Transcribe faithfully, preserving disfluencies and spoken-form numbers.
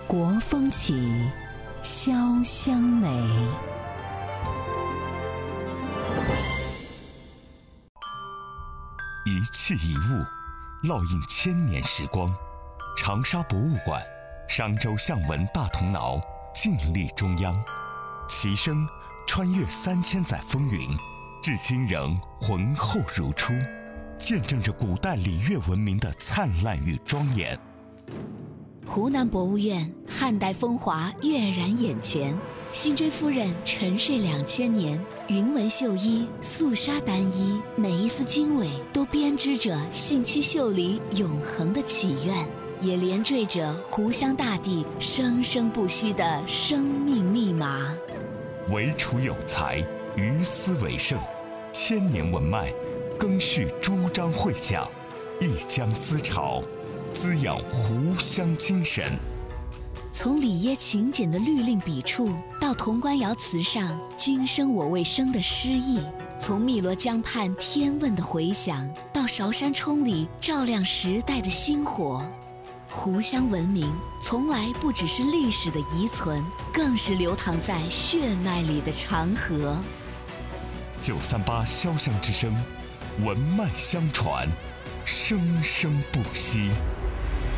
国风起，潇湘美。 一器一物，烙印千年时光。长沙博物馆，商周象纹大铜脑静立中央，其声穿越三千载风云，至今仍浑厚如初，见证着古代礼乐文明的灿烂与庄严。 湖南博物院汉代风华跃然眼前，辛追夫人沉睡两千年，云纹绣衣、素纱单衣，每一丝经纬都编织着信七秀里永恒的祈愿，也连缀着湖湘大地生生不息的生命密码。 惟楚有才，于斯为盛，千年文脉，更续诸章会讲，一江思潮，滋养湖湘精神。 从里耶勤俭的律令笔触，到潼关窑瓷上君生我未生的诗意；从汨罗江畔天问的回响，到韶山冲里照亮时代的星火。湖湘文明从来不只是历史的遗存，更是流淌在血脉里的长河。 九三八潇湘之声，文脉相传，生生不息。